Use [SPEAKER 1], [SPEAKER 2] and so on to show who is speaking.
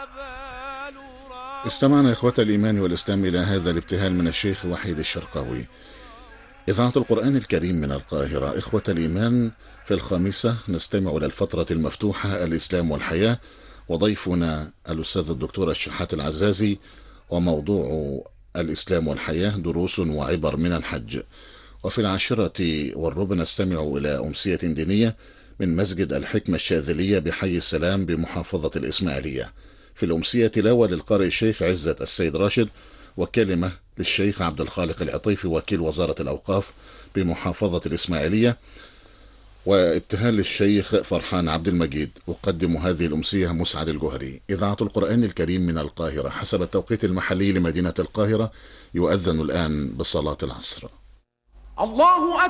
[SPEAKER 1] استمعنا إخوة الإيمان والإسلام إلى هذا الابتهال من الشيخ وحيد الشرقاوي. إذاعة القرآن الكريم من القاهرة. إخوة الإيمان، في الخامسة نستمع إلى الفترة المفتوحة الإسلام والحياة، وضيفنا الأستاذ الدكتور الشحات العزازي، وموضوع الإسلام والحياة دروس وعبر من الحج. وفي 10:15 نستمع إلى أمسية دينية من مسجد الحكمة الشاذلية بحي السلام بمحافظة الإسماعيلية. في الأمسية تلاوة للقارئ الشيخ عزت السيد راشد، وكلمة للشيخ عبد الخالق العطيفي وكيل وزارة الأوقاف بمحافظة الإسماعيلية، وابتهال للشيخ فرحان عبد المجيد. أقدم هذه الأمسية مسعد الجهري. إذاعة القرآن الكريم من القاهرة. حسب التوقيت المحلي لمدينة القاهرة يؤذن الآن بصلاة العصر.
[SPEAKER 2] الله أكبر.